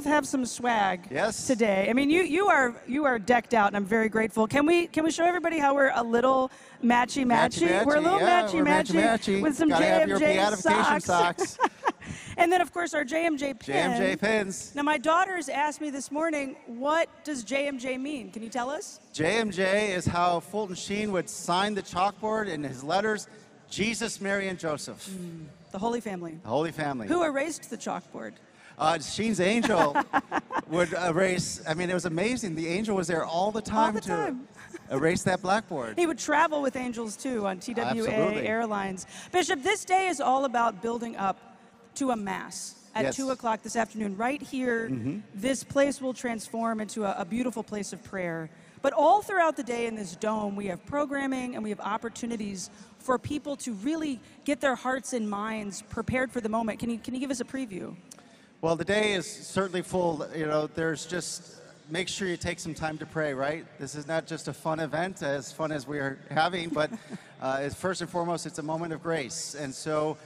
both have some swag Yes. today. I mean, you are decked out, and I'm very grateful. Can we show everybody how we're a little matchy? Matchy-matchy, We're a little yeah, matchy we're matchy-matchy. with some Gotta have your JMJ beatification socks. And then, of course, our JMJ pin. JMJ pins. Now, my daughters asked me this morning, what does JMJ mean? Can you tell us? JMJ is how Fulton Sheen would sign the chalkboard in his letters, Jesus, Mary, and Joseph. The Holy Family. The Holy Family. Who erased the chalkboard? Sheen's angel would erase. I mean, it was amazing. The angel was there all the time to erase that blackboard. He would travel with angels, too, on TWA Absolutely. Airlines. Bishop, this day is all about building up to a Mass at Yes. 2 o'clock this afternoon. Right here, this place will transform into a beautiful place of prayer. But all throughout the day in this dome, we have programming and we have opportunities for people to really get their hearts and minds prepared for the moment. Can you give us a preview? Well, the day is certainly full. You know, there's just, make sure you take some time to pray, right? This is not just a fun event, as fun as we are having, but it's first and foremost, it's a moment of grace. And so,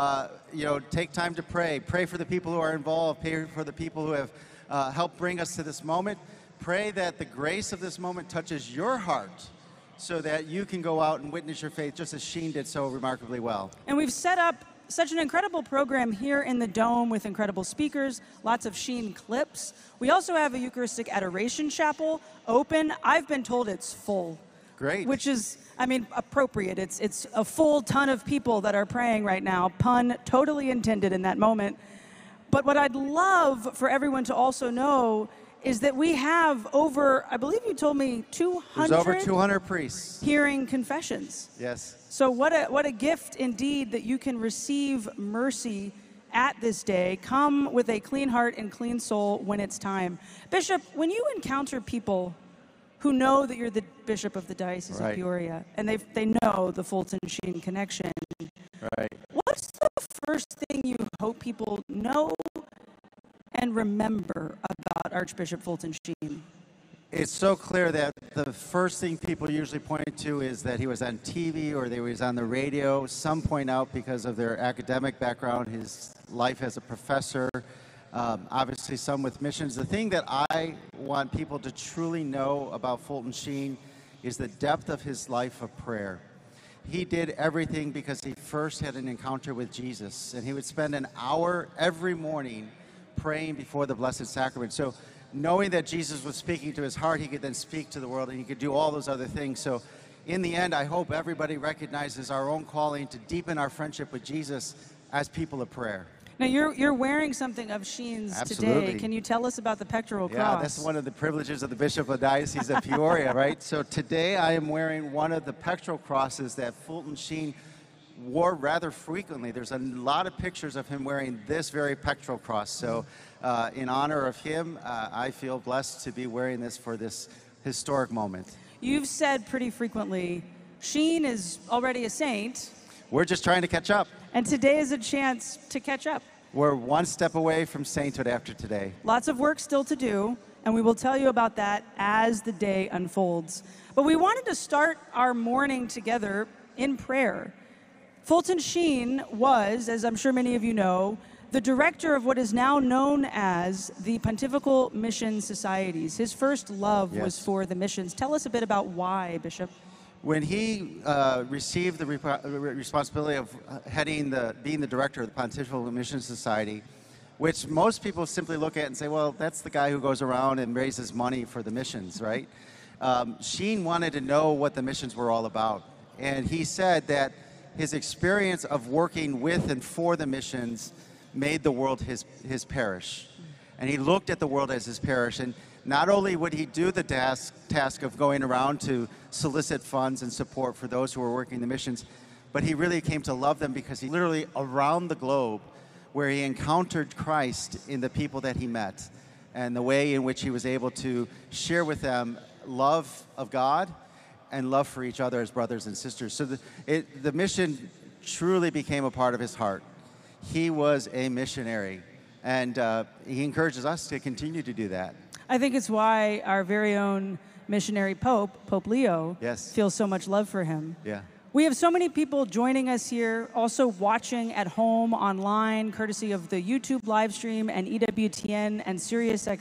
you know, take time to pray. Pray for the people who are involved. Pray for the people who have helped bring us to this moment. Pray that the grace of this moment touches your heart so that you can go out and witness your faith just as Sheen did so remarkably well. And we've set up such an incredible program here in the Dome with incredible speakers, lots of Sheen clips. We also have a Eucharistic Adoration Chapel open. I've been told it's full. Great. Which is, I mean, appropriate. It's a full ton of people that are praying right now. Pun totally intended in that moment. But what I'd love for everyone to also know is that we have over, I believe you told me, 200? There's over 200 priests. Hearing confessions. Yes. So what a gift indeed that you can receive mercy at this day. Come with a clean heart and clean soul when it's time. Bishop, when you encounter people who know that you're the bishop of the Diocese of Peoria, and they know the Fulton Sheen connection, what's the first thing you hope people know and remember about Archbishop Fulton Sheen? It's so clear that the first thing people usually point to is that he was on TV or that he was on the radio. Some point out because of their academic background, his life as a professor, obviously some with missions. The thing that I want people to truly know about Fulton Sheen is the depth of his life of prayer. He did everything because he first had an encounter with Jesus, and he would spend an hour every morning praying before the Blessed Sacrament. So knowing that Jesus was speaking to his heart, he could then speak to the world, and he could do all those other things. So in the end, I hope everybody recognizes our own calling to deepen our friendship with Jesus as people of prayer. Now, you're wearing something of Sheen's today. Can you tell us about the pectoral cross? Yeah, that's one of the privileges of the Bishop of the Diocese of Peoria, right? So today I am wearing one of the pectoral crosses that Fulton Sheen wore rather frequently. There's a lot of pictures of him wearing this very pectoral cross. So in honor of him, I feel blessed to be wearing this for this historic moment. You've said pretty frequently, Sheen is already a saint. We're just trying to catch up. And today is a chance to catch up. We're one step away from sainthood after today. Lots of work still to do, and we will tell you about that as the day unfolds. But we wanted to start our morning together in prayer. Fulton Sheen was, as I'm sure many of you know, the director of what is now known as the Pontifical Mission Societies. His first love was for the missions. Tell us a bit about why, Bishop. When he received the responsibility of being the director of the Pontifical Mission Society, which most people simply look at and say, well, that's the guy who goes around and raises money for the missions, right? Sheen wanted to know what the missions were all about. And he said that his experience of working with and for the missions made the world his parish. And he looked at the world as his parish. And not only would he do the task of going around to solicit funds and support for those who were working the missions, but he really came to love them because he literally around the globe where he encountered Christ in the people that he met and the way in which he was able to share with them love of God and love for each other as brothers and sisters. So the mission truly became a part of his heart. He was a missionary, and he encourages us to continue to do that. I think it's why our very own missionary Pope Leo, yes, feels so much love for him. Yeah. We have so many people joining us here, also watching at home online, courtesy of the YouTube live stream and EWTN and SiriusXM.